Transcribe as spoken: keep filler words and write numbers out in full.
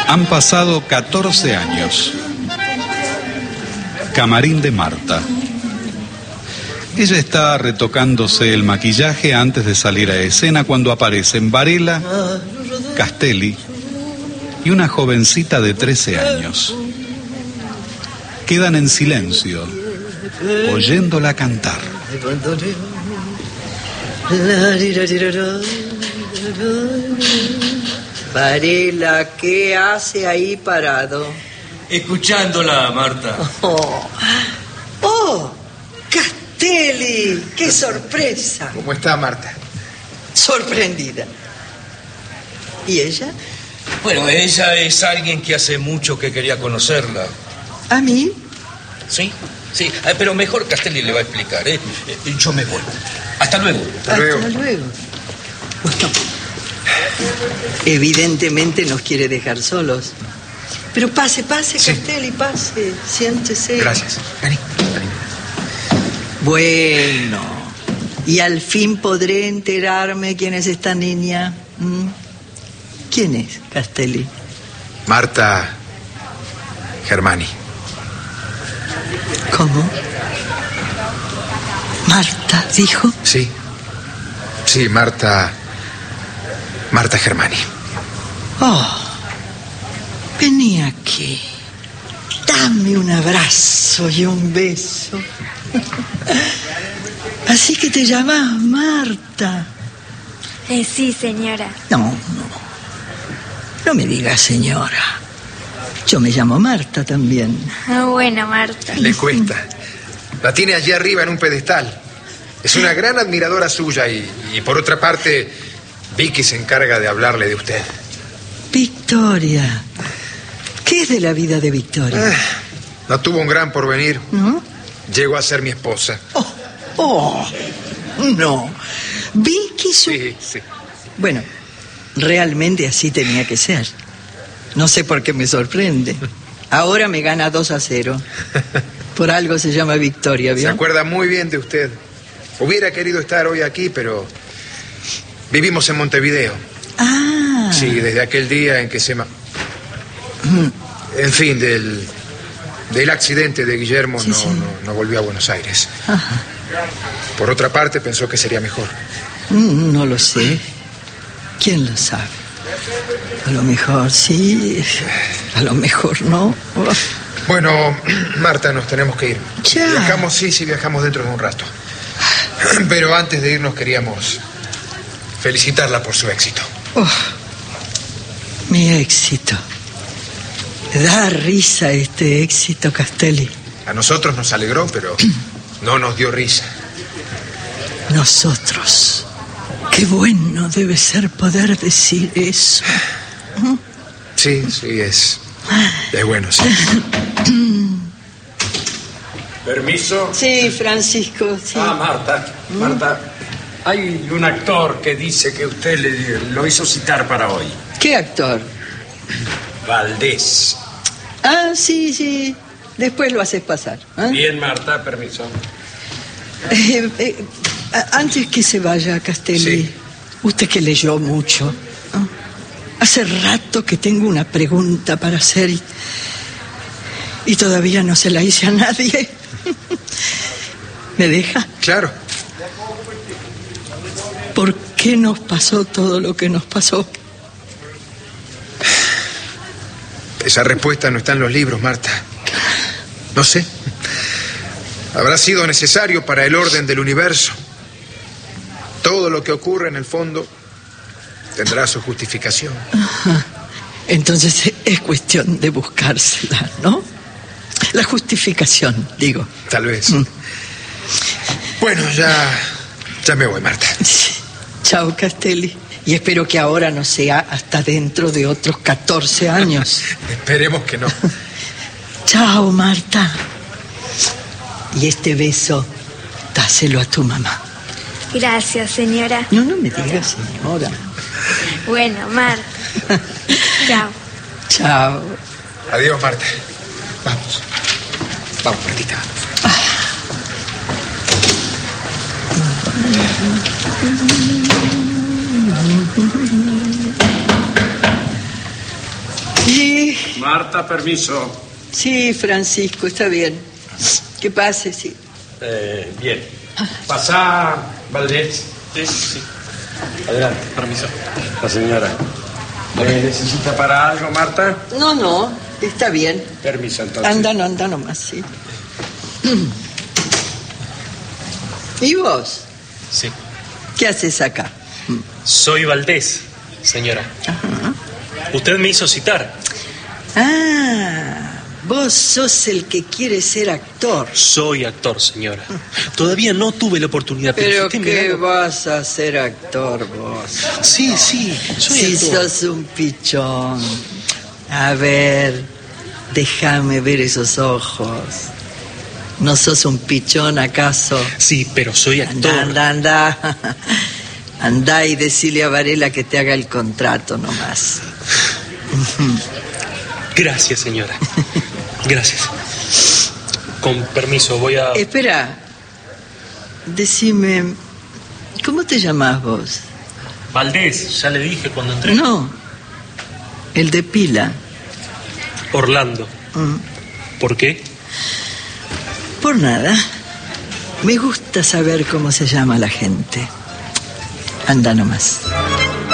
Han pasado catorce años. Camarín de Marta. Ella está retocándose el maquillaje antes de salir a escena cuando aparecen Varela, Castelli y una jovencita de trece años. Quedan en silencio, oyéndola cantar. Varela, ¿qué hace ahí parado? Escuchándola, Marta. Oh, oh, Castelli, qué sorpresa. ¿Cómo está, Marta? Sorprendida. ¿Y ella? Bueno, ella es alguien que hace mucho que quería conocerla. ¿A mí? Sí, sí, pero mejor Castelli le va a explicar, ¿eh? Yo me voy. Hasta luego. Hasta luego. Hasta luego. Bueno, evidentemente nos quiere dejar solos. Pero pase, pase, sí. Castelli, pase. Siéntese. Gracias. Vení, vení. Bueno, y al fin podré enterarme quién es esta niña. ¿Mm? ¿Quién es, Castelli? Marta Germani. ¿Cómo? ¿Marta, dijo? Sí. Sí, Marta... Marta Germani. Oh, vení aquí. Dame un abrazo y un beso. Así que te llamas Marta. Eh, sí, señora. No, no. No me digas señora. Yo me llamo Marta también. Oh, bueno, Marta. Le cuesta. La tiene allí arriba en un pedestal. Es una gran admiradora suya y, y por otra parte, Vicky se encarga de hablarle de usted. Victoria. ¿Qué es de la vida de Victoria? Ah, no tuvo un gran porvenir. ¿No? Llegó a ser mi esposa. Oh, oh, no. Vicky su... Sí, sí. Bueno, realmente así tenía que ser. No sé por qué me sorprende. Ahora me gana dos a cero. Por algo se llama Victoria, ¿vio? Se acuerda muy bien de usted. Hubiera querido estar hoy aquí, pero vivimos en Montevideo. Ah. Sí, desde aquel día en que se... Ma... En fin, del, del accidente de Guillermo, sí, no, sí. No, no volvió a Buenos Aires. Ajá. Por otra parte, pensó que sería mejor. No lo sé. ¿Quién lo sabe? A lo mejor sí, a lo mejor no. Oh. Bueno, Marta, nos tenemos que ir. Ya. Viajamos, sí, sí, viajamos dentro de un rato. Pero antes de irnos queríamos felicitarla por su éxito. Oh, mi éxito. Da risa este éxito, Castelli. A nosotros nos alegró, pero no nos dio risa. Nosotros. Qué bueno debe ser poder decir eso. Sí, sí, es... Es bueno, sí. ¿Permiso? Sí, Francisco, sí. Ah, Marta, Marta, hay un actor que dice que usted le, lo hizo citar para hoy. ¿Qué actor? Valdés. Ah, sí, sí. Después lo haces pasar. ¿eh? Bien, Marta, permiso. Eh, eh, antes que se vaya, Castelli, sí. Usted que leyó mucho, ¿no? Hace rato que tengo una pregunta para hacer y, y todavía no se la hice a nadie. ¿Me deja? Claro. ¿Por qué nos pasó todo lo que nos pasó? Esa respuesta no está en los libros, Marta. No sé. Habrá sido necesario para el orden del universo. Todo lo que ocurre en el fondo tendrá su justificación. Ajá. Entonces es cuestión de buscársela, ¿no? La justificación, digo. Tal vez. Mm. Bueno, ya, ya me voy, Marta. Sí. Chao, Castelli. Y espero que ahora no sea hasta dentro de otros catorce años. Esperemos que no. Chao, Marta. Y este beso, dáselo a tu mamá. Gracias, señora. No, no me digas señora. Bueno, Marta. Chao. Chao. Adiós, Marta. Vamos. Vamos, Martita. Y Marta, permiso. Sí, Francisco, está bien. Que pase, sí. Eh, bien. Pasá, Valdés. Sí, sí. Adelante. Permiso. La señora. ¿Me necesita para algo, Marta? No, no, está bien. Permiso, entonces. Anda, no, anda nomás, sí. ¿Y vos? Sí. ¿Qué haces acá? Soy Valdés, señora. Ajá. Usted me hizo citar. Ah, vos sos el que quiere ser actor. Soy actor, señora. Todavía no tuve la oportunidad. Pero, Pero si usted ¿qué me da- vas a ser actor vos? Sí, sí, soy Si actor. sos un pichón. A ver, déjame ver esos ojos. ¿No sos un pichón acaso? Sí, pero soy actor. Anda, anda, anda. Andá y decile a Varela que te haga el contrato nomás. Gracias, señora. Gracias. Con permiso, voy a... Espera, decime, ¿cómo te llamás vos? Valdés, ya le dije cuando entré. No, el de pila. Orlando. Mm, ¿Por qué? Por nada. Me gusta saber cómo se llama la gente. Anda nomás.